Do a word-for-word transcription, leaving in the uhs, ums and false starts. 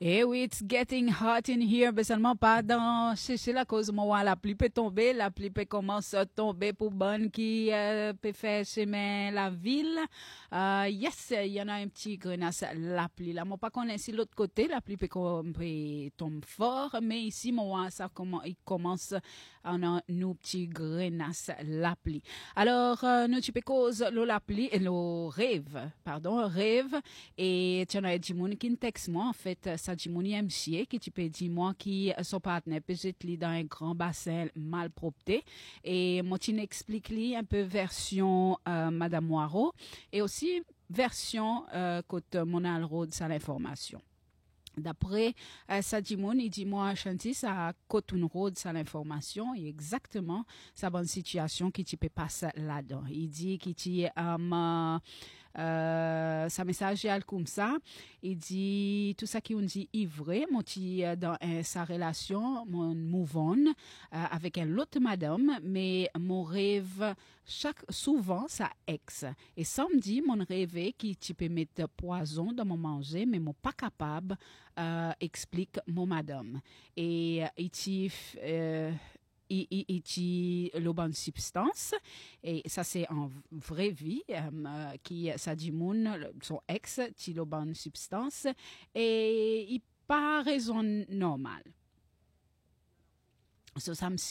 Eh oui, it's getting hot in here, mais seulement pas dans, c'est c'est la cause, moi, la pluie peut tomber, la pluie peut commencer à tomber pour bonne qui euh, peut faire chemin la ville. Euh, yes, il y en a un petit grenasse, la pluie. Là, moi, pas qu'on est ici l'autre côté, la pluie peut, com- peut tomber fort, mais ici, moi, ça commence, il commence, on a nos petits grenasse, la pluie. Alors, euh, nous, tu peux cause le la pluie, et le rêve, pardon, rêve, et tu en as dit, mon qui texte moi, en fait, ça dit mon M C, qui tu peux dire moi qui son partenaire peut être dans un grand bassin mal propre, et moi, tu explique lui un peu version euh, Madame Moirot, et aussi version euh, côté Monal Road, ça l'information. D'après euh, Sadimoun, il dit moi Chanty ça Cotoon Road ça l'information et exactement sa bonne situation qui tu peux passer là-dedans. Il dit qu'il dit um, euh, sa message est comme ça. Il dit tout ça qui on dit vrai, mon petit dans euh, sa relation mon move on euh, avec un autre madame, mais mon rêve chaque souvent ça ex et samedi mon rêve qui tu peux mettre poison dans mon manger mais mon pas capable euh, explique mon madame et il euh, il, il, il dit le bonne substance et ça c'est en vraie vie euh, qui ça dit mon son ex dit le bonne substance et il pas raison normale. So, ça me